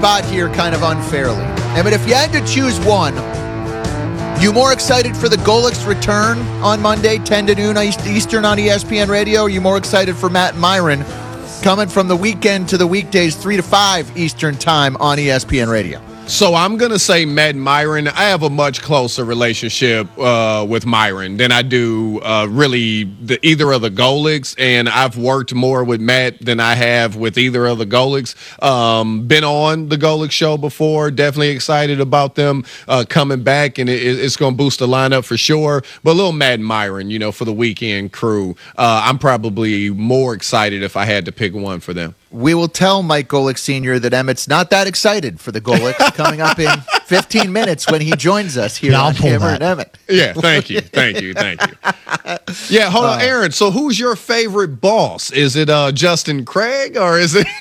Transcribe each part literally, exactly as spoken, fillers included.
spot here kind of unfairly. I mean, if you had to choose one, you more excited for the Golick's return on Monday, ten to noon Eastern on E S P N Radio? Or are you more excited for Matt Myron coming from the weekend to the weekdays, three to five Eastern time on E S P N Radio? So I'm going to say Matt Myron. I have a much closer relationship uh, with Myron than I do uh, really the, either of the Golicks, and I've worked more with Matt than I have with either of the Golicks. Um, been on the Golick show before. Definitely excited about them uh, coming back, and it, it's going to boost the lineup for sure. But a little Matt Myron, you know, for the weekend crew. Uh, I'm probably more excited if I had to pick one for them. We will tell Mike Golick Senior that Emmett's not that excited for the Golicks coming up in fifteen minutes when he joins us here yeah, on Hammer and Emmett. Yeah, thank you, thank you, thank you. Yeah, hold on, Uh, Aaron. So who's your favorite boss? Is it uh, Justin Craig or is it?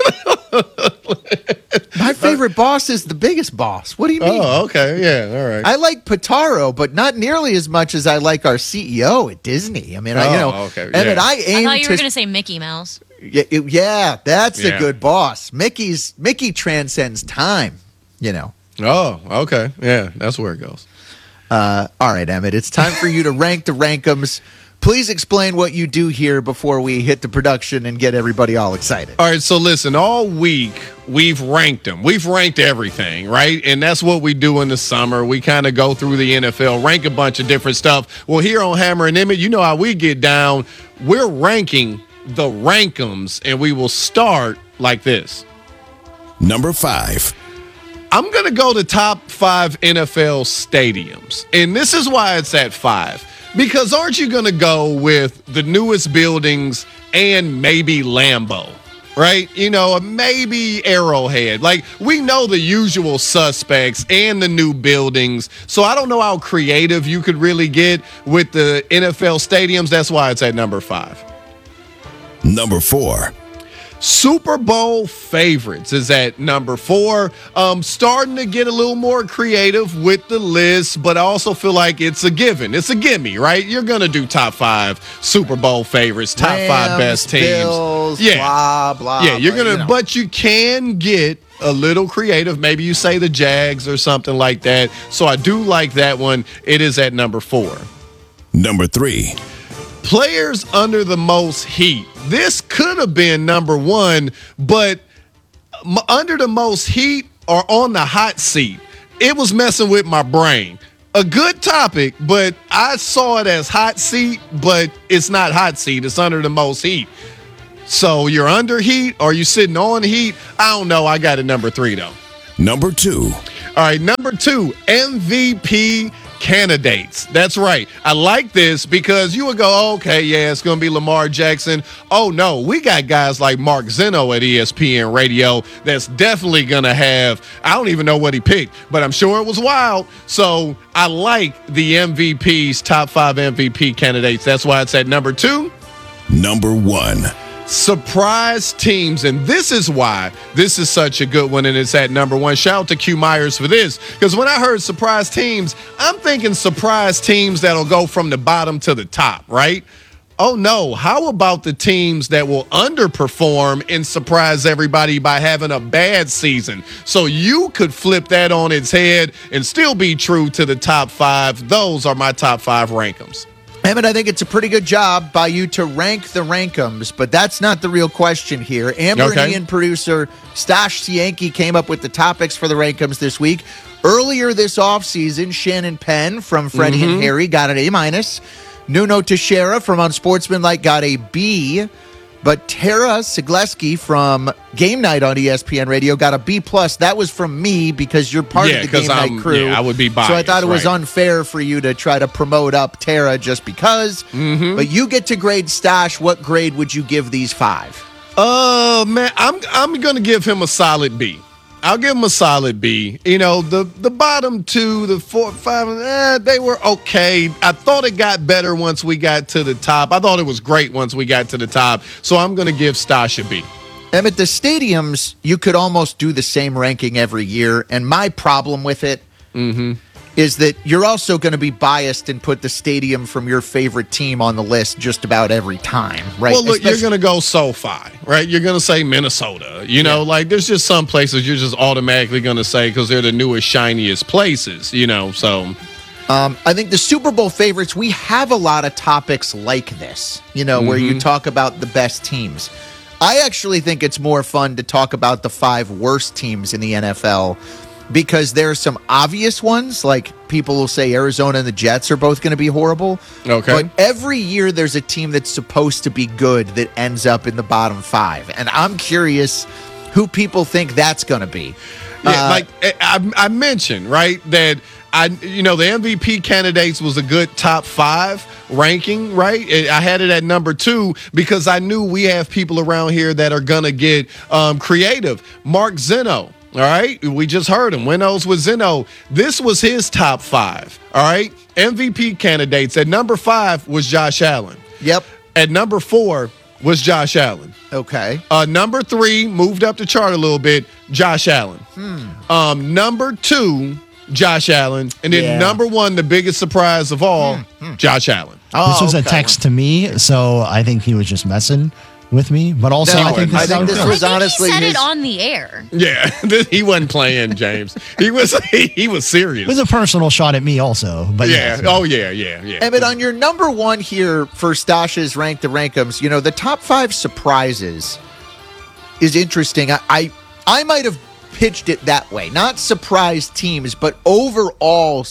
My favorite boss is the biggest boss. What do you mean? Oh, okay, yeah, all right. I like Pitaro, but not nearly as much as I like our C E O at Disney. I mean, I, you Oh, know, okay, Emmett, yeah. I I aim thought you to were going to say Mickey Mouse. Yeah, it- yeah, that's Yeah. a good boss. Mickey's Mickey transcends time, you know. Oh, okay, yeah, that's where it goes. Uh, all right, Emmett, it's time for you to rank the Rankums. Please explain what you do here before we hit the production and get everybody all excited. All right, so listen, all week we've ranked them. We've ranked everything, right? And that's what we do in the summer. We kind of go through the N F L, rank a bunch of different stuff. Well, here on Hammer and Emmett, you know how we get down. We're ranking the Rankums, and we will start like this. Number five. I'm going to go to top five N F L stadiums. And this is why it's at five. Because aren't you going to go with the newest buildings and maybe Lambeau, right? You know, maybe Arrowhead. Like, we know the usual suspects and the new buildings. So I don't know how creative you could really get with the N F L stadiums. That's why it's at number five. Number four. Super Bowl favorites is at number four. Um, starting to get a little more creative with the list, but I also feel like it's a given. It's a gimme, right? You're going to do top five Super Bowl favorites, top Rams, five best teams. Bills, yeah. blah, blah, Yeah, you're blah, going to, you know. but you can get a little creative. Maybe you say the Jags or something like that. So I do like that one. It is at number four. Number three. Players under the most heat. This could have been number one, but m- under the most heat or on the hot seat, it was messing with my brain. A good topic, but I saw it as hot seat, but it's not hot seat. It's under the most heat. So you're under heat or you sitting on heat? I don't know. I got it number three, though. Number two. All right, number two, M V P candidates. That's right. I like this because you would go, oh, okay, yeah, it's going to be Lamar Jackson. Oh, no, we got guys like Mark Zeno at E S P N Radio that's definitely going to have, I don't even know what he picked, but I'm sure it was wild. So I like the M V Ps, top five M V P candidates. That's why it's at number two. Number one. Surprise teams, and this is why this is such a good one, and it's at number one. Shout out to Q Myers for this, because when I heard surprise teams, I'm thinking surprise teams that'll go from the bottom to the top, right? Oh no, how about the teams that will underperform and surprise everybody by having a bad season? So you could flip that on its head and still be true to the top five. Those are my top five Rankums. Emmett, I think it's a pretty good job by you to rank the Rankums, but that's not the real question here. Amber Okay. and Ian producer Stash Cianki came up with the topics for the Rankums this week. Earlier this offseason, Shannon Penn from Freddie Mm-hmm. and Harry got an A minus. Nuno Teixeira from Unsportsmanlike got a B. But Tara Sigleski from Game Night on E S P N Radio got a B plus. That was from me because you're part Yeah, of the 'cause Game I'm- Night crew. yeah, I would be So I biased, thought it was right. unfair for you to try to promote up Tara just because. Mm-hmm. But you get to grade Stash. What grade would you give these five? Uh, man, I'm I'm gonna give him a solid B. I'll give him a solid B. You know, the the bottom two, the four, five, eh, they were okay. I thought it got better once we got to the top. I thought it was great once we got to the top. So I'm gonna give Stash a B. Emmett, the stadiums, you could almost do the same ranking every year. And my problem with it is that you're also going to be biased and put the stadium from your favorite team on the list just about every time, right? Well, look, Especially- you're going to go SoFi, right? You're going to say Minnesota. You know, Yeah. like there's just some places you're just automatically going to say because they're the newest, shiniest places, you know, so. Um, I think the Super Bowl favorites, we have a lot of topics like this, you know, where you talk about the best teams. I actually think it's more fun to talk about the five worst teams in the N F L because there are some obvious ones, like people will say Arizona and the Jets are both going to be horrible. Okay. But every year there's a team that's supposed to be good that ends up in the bottom five. And I'm curious who people think that's going to be. Yeah, Uh, like I, I mentioned, right, that I, you know, the M V P candidates was a good top five ranking, right? I had it at number two because I knew we have people around here that are gonna get um, creative. Mark Zeno, all right, we just heard him. Winos with Zeno. This was his top five, all right. M V P candidates at number five was Josh Allen. Yep. At number four was Josh Allen. Okay. Uh, number three, moved up the chart a little bit, Josh Allen. Hmm. Um, number two, Josh Allen. And then Yeah. number one, the biggest surprise of all, Hmm. Josh Allen. Oh, This was a okay. text to me, so I think he was just messing with me. But also, No, I think this, I is think how it this goes. was I think honestly he said his- it on the air. Yeah, he wasn't playing, James. He was he, he was It serious. was a personal shot at me, also. But yeah. yeah, Oh, yeah, yeah, yeah. Evan, on your number one here for Stash's Rank the Rankums, you know, the top five surprises is interesting. I, I, I might have pitched it that way. Not surprise teams, but overall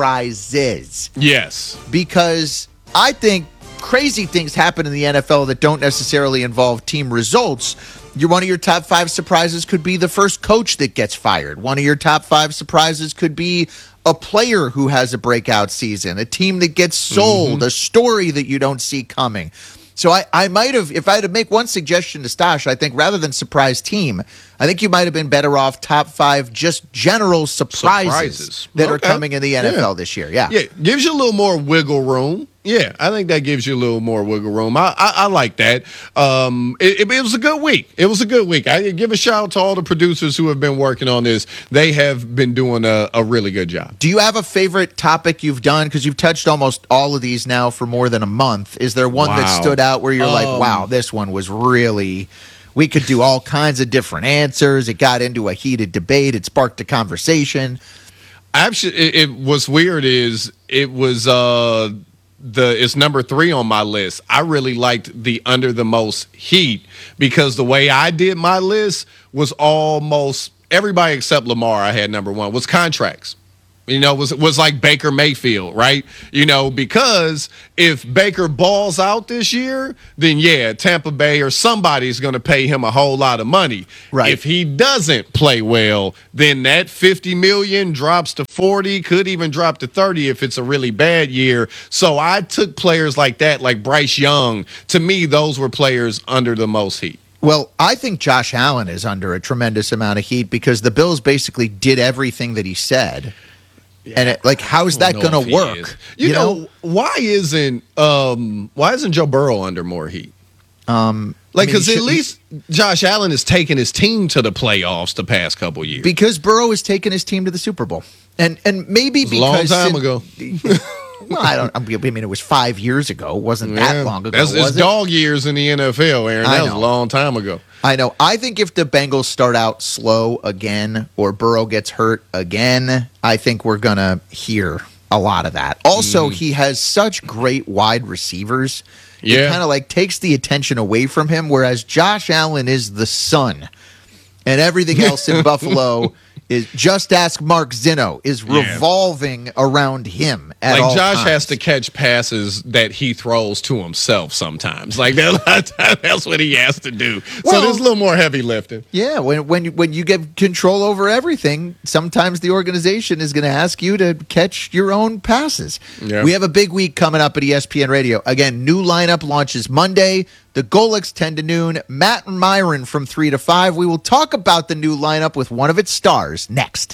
surprises. Yes. Because I think crazy things happen in the N F L that don't necessarily involve team results. Your one of your top five surprises could be the first coach that gets fired. One of your top five surprises could be a player who has a breakout season, a team that gets sold, Mm-hmm. a story that you don't see coming. So I, I might have, if I had to make one suggestion to Stash, I think rather than surprise team, I think you might have been better off top five just general surprises, Surprises. that are Okay. coming in the N F L Yeah. this year. Yeah. Yeah, gives you a little more wiggle room. Yeah, I think that gives you a little more wiggle room. I I, I like that. Um, it, it, it was a good week. It was a good week. I give a shout out to all the producers who have been working on this. They have been doing a, a really good job. Do you have a favorite topic you've done? Because you've touched almost all of these now for more than a month. Is there one that Wow. stood out where you're like, Um, wow, this one was really, we could do all kinds of different answers. It got into a heated debate. It sparked a conversation. Actually, it, it what's weird is it was uh the it's number three on my list. I really liked the under the most heat because the way I did my list was almost everybody except Lamar. I had number one was contracts. You know, was was like Baker Mayfield, right? You know, because if Baker balls out this year, then yeah, Tampa Bay or somebody's going to pay him a whole lot of money. Right. If he doesn't play well, then that fifty million drops to forty, could even drop to thirty if it's a really bad year. So I took players like that, like Bryce Young. To me, those were players under the most heat. Well, I think Josh Allen is under a tremendous amount of heat because the Bills basically did everything that he said. And it, like, how's that I don't going know to if he work? is. You, know, why isn't um why isn't Joe Burrow under more heat? Um, Like, I mean, because he at should- least Josh Allen has taken his team to the playoffs the past couple years. because Burrow has taken his team to the Super Bowl, and and maybe It was a long because time in- ago. Well, I don't. I mean, it was five years ago. It wasn't Yeah. that long ago. That's was it's it? dog years in the N F L, Aaron. I That was a know. long time ago. I know. I think if the Bengals start out slow again, or Burrow gets hurt again, I think we're gonna hear a lot of that. Also, Mm. he has such great wide receivers. It Yeah. kind of like takes the attention away from him. Whereas Josh Allen is the sun, and everything else in Buffalo is just ask Mark Zeno is Yeah. revolving around him. At Like all Josh times. has to catch passes that he throws to himself sometimes. Like that, that's what he has to do. Well- so there's a little more heavy lifting. Yeah, when when when you get control over everything, sometimes the organization is going to ask you to catch your own passes. Yeah. We have a big week coming up at E S P N Radio. Again, new lineup launches Monday. The Golics ten to noon. Matt and Myron from three to five. We will talk about the new lineup with one of its stars next.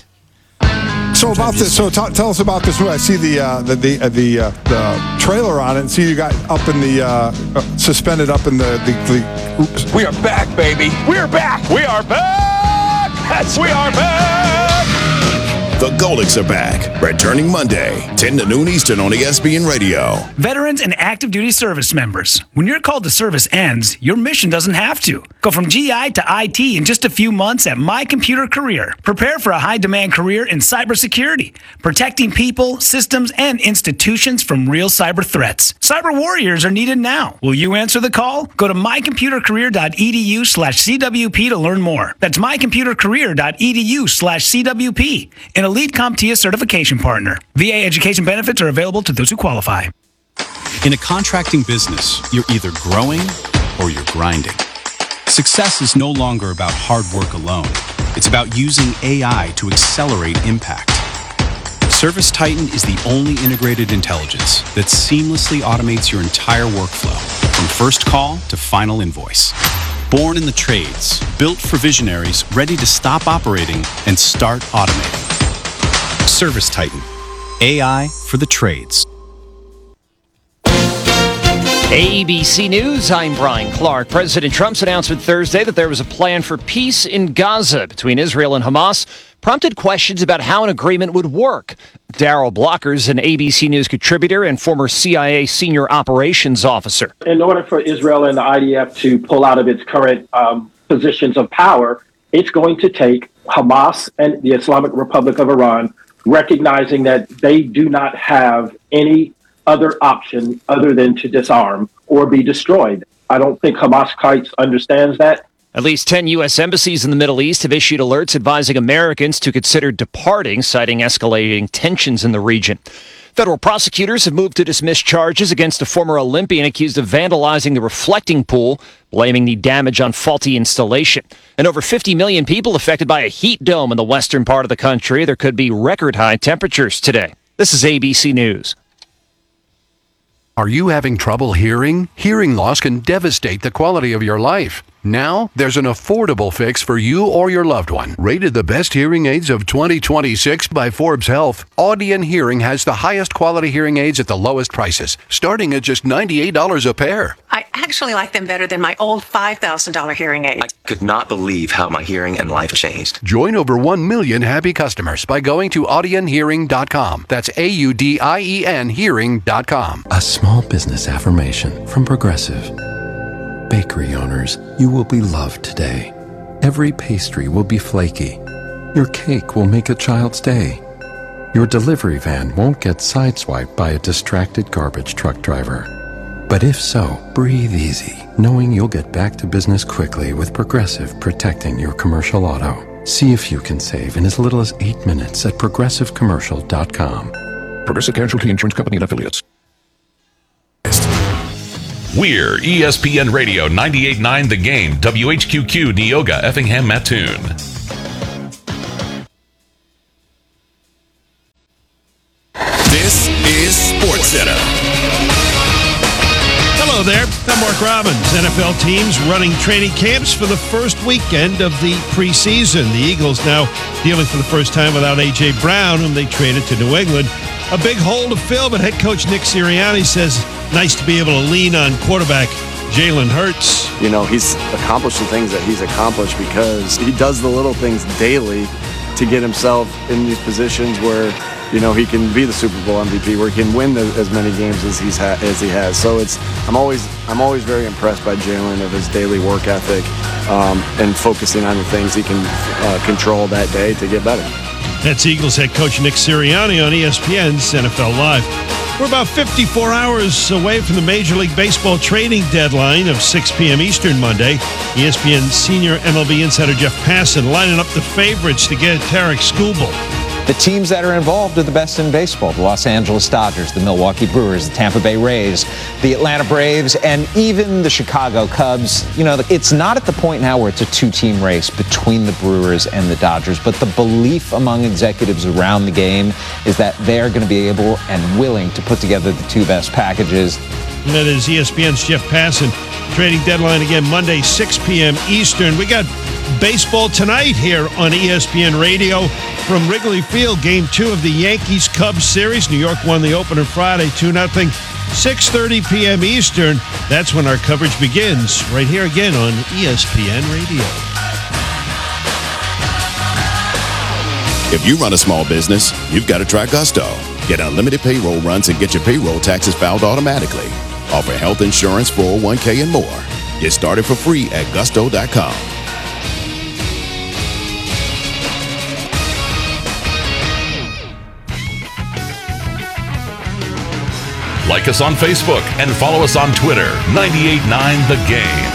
So about this, so t- tell us about this. I see the uh, the the uh, the, uh, the trailer on it, and see you got up in the uh, uh, suspended up in the the. the oops. We are back, baby. We are back. We are back. Yes, we are back. The Golics are back, returning Monday, ten to noon Eastern on E S P N Radio. Veterans and active duty service members. When your call to service ends, your mission doesn't have to. Go from G I to I T in just a few months at My Computer Career. Prepare for a high-demand career in cybersecurity, protecting people, systems, and institutions from real cyber threats. Cyber warriors are needed now. Will you answer the call? Go to mycomputercareer.edu slash CWP to learn more. That's mycomputercareer.edu slash CWP, an elite CompTIA certification partner. V A education benefits are available to those who qualify. In a contracting business, you're either growing or you're grinding. Success is no longer about hard work alone. It's about using A I to accelerate impact. ServiceTitan is the only integrated intelligence that seamlessly automates your entire workflow, from first call to final invoice. Born in the trades, built for visionaries ready to stop operating and start automating. ServiceTitan, A I for the trades. A B C News, I'm Brian Clark. President Trump's announcement Thursday that there was a plan for peace in Gaza between Israel and Hamas prompted questions about how an agreement would work. Daryl Blockers, an A B C News contributor and former C I A senior operations officer. In order for Israel and the I D F to pull out of its current um, positions of power, it's going to take Hamas and the Islamic Republic of Iran recognizing that they do not have any other option other than to disarm or be destroyed. I don't think Hamas understands that. At least ten U S embassies in the Middle East have issued alerts advising Americans to consider departing, citing escalating tensions in the region. Federal prosecutors have moved to dismiss charges against a former Olympian accused of vandalizing the reflecting pool, blaming the damage on faulty installation. And over fifty million people affected by a heat dome in the western part of the country. There could be record high temperatures today. This is A B C News. Are you having trouble hearing? Hearing loss can devastate the quality of your life. Now, there's an affordable fix for you or your loved one. Rated the best hearing aids of twenty twenty-six by Forbes Health, Audion Hearing has the highest quality hearing aids at the lowest prices, starting at just ninety-eight dollars a pair. I actually like them better than my old five thousand dollars hearing aid. I could not believe how my hearing and life changed. Join over one million happy customers by going to audion hearing dot com. That's A U D I E N hearing dot com. A small business affirmation from Progressive. Bakery owners, you will be loved today. Every pastry will be flaky. Your cake will make a child's day. Your delivery van won't get sideswiped by a distracted garbage truck driver. But if so, breathe easy, knowing you'll get back to business quickly with Progressive protecting your commercial auto. See if you can save in as little as eight minutes at progressive commercial dot com. Progressive Casualty Insurance Company and Affiliates. We're E S P N Radio ninety-eight point nine The Game, W H Q Q, Neoga, Effingham, Mattoon. This is SportsCenter. Hello there, I'm Mark Robbins. N F L teams running training camps for the first weekend of the preseason. The Eagles now dealing for the first time without A J. Brown, whom they traded to New England. A big hole to fill, but head coach Nick Sirianni says nice to be able to lean on quarterback Jalen Hurts. You know, he's accomplished the things that he's accomplished because he does the little things daily to get himself in these positions where, you know, he can be the Super Bowl M V P, where he can win the, as many games as he's ha- as he has. So it's I'm always I'm always very impressed by Jalen, of his daily work ethic um, and focusing on the things he can uh, control that day to get better. That's Eagles head coach Nick Sirianni on E S P N's N F L Live. We're about fifty-four hours away from the Major League Baseball trading deadline of six p.m. Eastern Monday. E S P N senior M L B insider Jeff Passan lining up the favorites to get Tarek Skubal. The teams that are involved are the best in baseball. The Los Angeles Dodgers, the Milwaukee Brewers, the Tampa Bay Rays, the Atlanta Braves, and even the Chicago Cubs. You know, it's not at the point now where it's a two-team race between the Brewers and the Dodgers, but the belief among executives around the game is that they're going to be able and willing to put together the two best packages. And that is E S P N's Jeff Passan. Trading deadline again Monday, six p.m. Eastern. We got baseball tonight here on E S P N Radio from Wrigley Field. Game two of the Yankees-Cubs series. New York won the opener Friday, two nothing. six thirty p.m. Eastern. That's when our coverage begins. Right here again on E S P N Radio. If you run a small business, you've got to try Gusto. Get unlimited payroll runs and get your payroll taxes filed automatically. Offer health insurance, four oh one k, and more. Get started for free at gusto dot com. Like us on Facebook and follow us on Twitter. ninety-eight point nine The Game.